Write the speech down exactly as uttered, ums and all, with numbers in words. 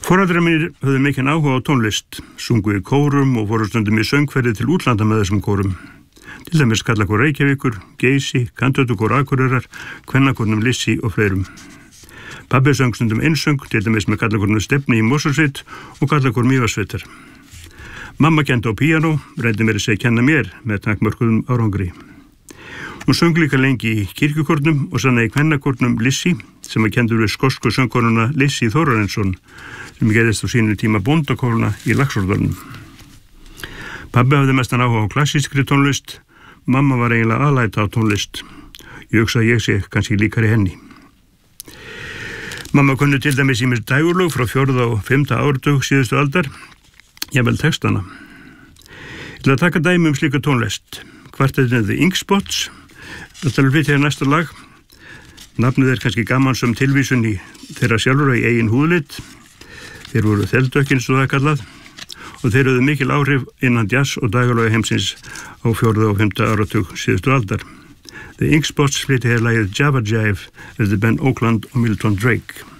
Foreldrar mínir höfðu mikinn áhuga á tónlist, sungu í kórum og fóru stundum í söngferði til útlanda með þessum kórum. Til dæmis Karlakór Reykjavíkur, Geysi, Kantautukór Akureyrar, Kvennakórnum Lissi og fleirum. Pabbi söng stundum einsöng, til dæmis með Karlakórnum Stefni í Mosfellssveit og Karlakór Mývatnssveitar. Mamma kenndi á píanó, reyndi meira að segja kenna mér með takmörkuðum árangri. Hún söng líka lengi í kirkjukórnum og sanna í kvennakórnum Lissi, sem að kendur við skosku söngkonuna Lissi Þórarinsson, sem gerðist á sínu tíma bóndakórna í Laxárdalnum. Pabbi hafði mestan áhuga á klassískri tónlist, mamma var eiginlega alæta á tónlist. Ég hugsa að ég sé kannski líkari henni. Mamma kunni til dæmis ýmis dægurlög frá fjórða og fimmta áratug síðustu aldar, jafnvel textana. Til að taka dæmi um slíka tónlist, kvartettinn The Inkspots, þetta er flytja næsta lag. Nafnið er kannski gamansöm tilvísun í þeirra sjálfur í eigin húðlit. Þeir voru þeldökkinn, svo það kallað, og þeir höfðu mikil áhrif innan jazz og dægurlöga heimsins á fjórða og fimmta áratug síðustu aldar. The Inkspots flytja hér lagið Java Jive eftir Ben Oakland og Milton Drake.